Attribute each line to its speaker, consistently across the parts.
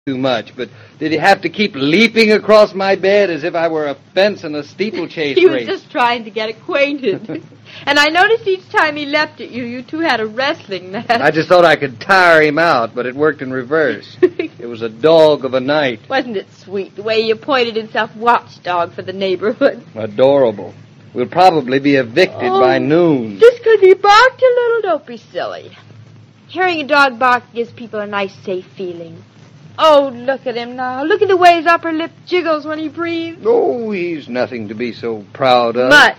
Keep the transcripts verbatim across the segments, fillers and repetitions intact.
Speaker 1: too much, but did he have to keep leaping across my bed as if I were a fence in a steeplechase
Speaker 2: He
Speaker 1: race?
Speaker 2: was just trying to get acquainted. And I noticed each time he leapt at you, you two had a wrestling match.
Speaker 1: I just thought I could tire him out, but it worked in reverse. It was a dog of a night.
Speaker 2: Wasn't it sweet, the way he appointed himself watchdog for the neighborhood?
Speaker 1: Adorable. We'll probably be evicted
Speaker 2: oh,
Speaker 1: by noon.
Speaker 2: Just 'cause he barked a little, don't be silly. Hearing a dog bark gives people a nice, safe feeling. Oh, look at him now. Look at the way his upper lip jiggles when he breathes.
Speaker 1: Oh, he's nothing to be so proud of.
Speaker 2: Much.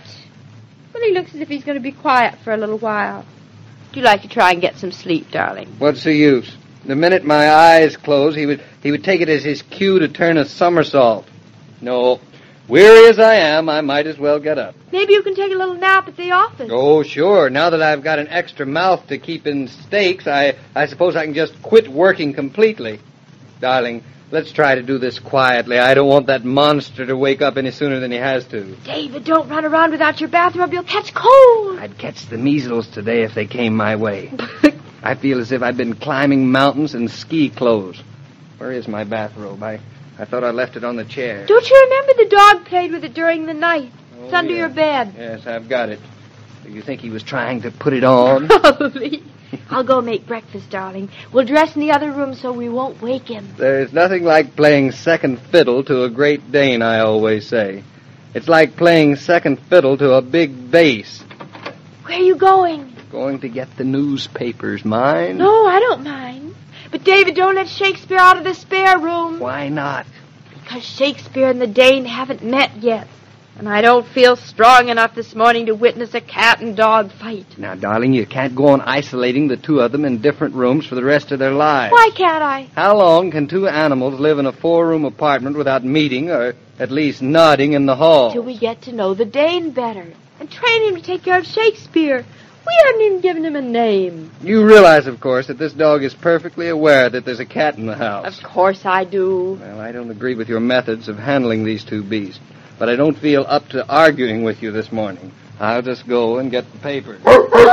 Speaker 2: But he looks as if he's going to be quiet for a little while. Do you like to try and get some sleep, darling?
Speaker 1: What's the use? The minute my eyes close, he would he would take it as his cue to turn a somersault. No, weary as I am, I might as well get up.
Speaker 2: Maybe you can take a little nap at the office.
Speaker 1: Oh, sure. Now that I've got an extra mouth to keep in steaks, I, I suppose I can just quit working completely. Darling, let's try to do this quietly. I don't want that monster to wake up any sooner than he has to.
Speaker 2: David, don't run around without your bathrobe. You'll catch cold.
Speaker 1: I'd catch the measles today if they came my way. I feel as if I'd been climbing mountains in ski clothes. Where is my bathrobe? I, I thought I left it on the chair.
Speaker 2: Don't you remember the dog played with it during the night?
Speaker 1: Oh,
Speaker 2: it's under
Speaker 1: yeah.
Speaker 2: your bed.
Speaker 1: Yes, I've got it. Do you think he was trying to put it on?
Speaker 2: Probably. I'll go make breakfast, darling. We'll dress in the other room so we won't wake him.
Speaker 1: There's nothing like playing second fiddle to a Great Dane, I always say. It's like playing second fiddle to a big bass.
Speaker 2: Where are you going?
Speaker 1: Going to get the newspapers, mind?
Speaker 2: No, I don't mind. But, David, don't let Shakespeare out of the spare room.
Speaker 1: Why not?
Speaker 2: Because Shakespeare and the Dane haven't met yet. And I don't feel strong enough this morning to witness a cat and dog fight.
Speaker 1: Now, darling, you can't go on isolating the two of them in different rooms for the rest of their lives.
Speaker 2: Why can't I?
Speaker 1: How long can two animals live in a four-room apartment without meeting or at least nodding in the hall?
Speaker 2: Till we get to know the Dane better and train him to take care of Shakespeare. We haven't even given him a name.
Speaker 1: You realize, of course, that this dog is perfectly aware that there's a cat in the house.
Speaker 2: Of course I do.
Speaker 1: Well, I don't agree with your methods of handling these two beasts, but I don't feel up to arguing with you this morning. I'll just go and get the papers.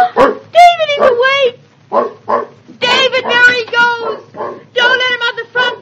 Speaker 2: David, he's awake! David, there he goes! Don't let him out the front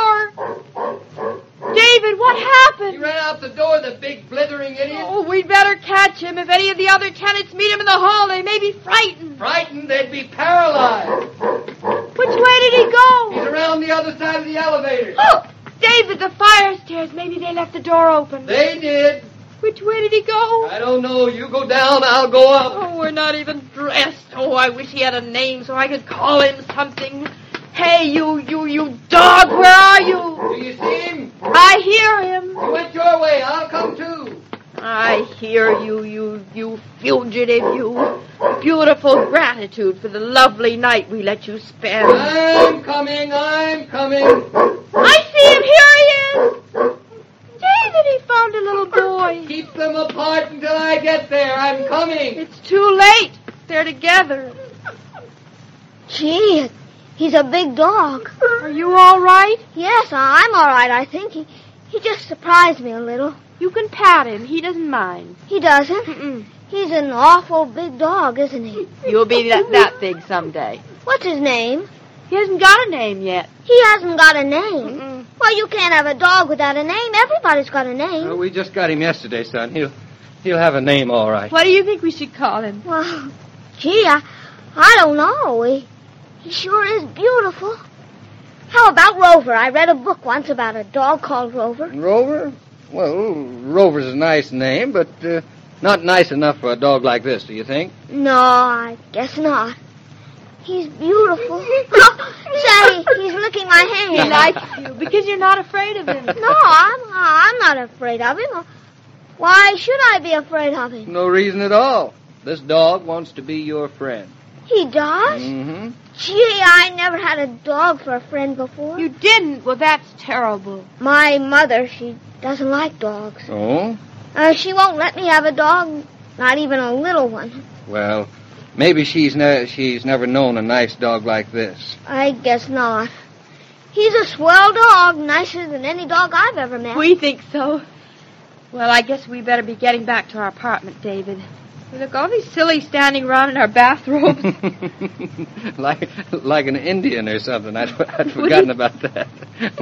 Speaker 2: door! David, what happened?
Speaker 1: He ran out the door, the big blithering idiot.
Speaker 2: Oh, we'd better catch him. If any of the other tenants meet him in the hall, they may be frightened.
Speaker 1: Frightened, they'd be paralyzed.
Speaker 2: Which way did he go?
Speaker 1: He's around the other side of the elevator.
Speaker 2: Oh, David, the fire stairs. Maybe they left the door open.
Speaker 1: They did.
Speaker 2: Which way did he go?
Speaker 1: I don't know. You go down, I'll go up.
Speaker 2: Oh, we're not even dressed. Oh, I wish he had a name so I could call him something. Hey, you, you, you dog, where are you?
Speaker 1: Do you see him?
Speaker 2: I hear him.
Speaker 1: He went your way. I'll come too.
Speaker 2: I hear you, you, you fugitive, you. Beautiful gratitude for the lovely night we let you spend.
Speaker 1: I'm coming, I'm coming.
Speaker 2: I see him, here he is. David, he found a little boy.
Speaker 1: Keep them apart until I get there. I'm coming.
Speaker 2: It's too late. They're together.
Speaker 3: Gee, he's a big dog.
Speaker 2: Are you all right?
Speaker 3: Yes, I'm all right, I think. He, he just surprised me a little.
Speaker 2: You can pat him. He doesn't mind.
Speaker 3: He doesn't?
Speaker 2: Mm-mm.
Speaker 3: He's an awful big dog, isn't he?
Speaker 2: You'll be that, that big someday.
Speaker 3: What's his name?
Speaker 2: He hasn't got a name yet.
Speaker 3: He hasn't got a name.
Speaker 2: Mm-mm.
Speaker 3: Well, you can't have a dog without a name. Everybody's got a name.
Speaker 1: Oh, we just got him yesterday, son. He'll he'll have a name all right.
Speaker 2: What do you think we should call him?
Speaker 3: Well, gee, I, I don't know. He, he sure is beautiful. How about Rover? I read a book once about a dog called Rover.
Speaker 1: Rover? Well, Rover's a nice name, but uh, not nice enough for a dog like this, do you think?
Speaker 3: No, I guess not. He's beautiful. Say, he's licking my hand.
Speaker 2: He likes you because you're not afraid of him.
Speaker 3: No, I'm, I'm not afraid of him. Why should I be afraid of him?
Speaker 1: No reason at all. This dog wants to be your friend.
Speaker 3: He does?
Speaker 1: Mm-hmm.
Speaker 3: Gee, I never had a dog for a friend before.
Speaker 2: You didn't? Well, that's terrible.
Speaker 3: My mother, she doesn't like dogs.
Speaker 1: Oh?
Speaker 3: Uh, she won't let me have a dog, not even a little one.
Speaker 1: Well, maybe she's ne- she's never known a nice dog like this.
Speaker 3: I guess not. He's a swell dog, nicer than any dog I've ever met.
Speaker 2: We think so. Well, I guess we better be getting back to our apartment, David. We look awfully silly standing around in our bathrobes.
Speaker 1: like like an Indian or something. I'd, I'd forgotten about that.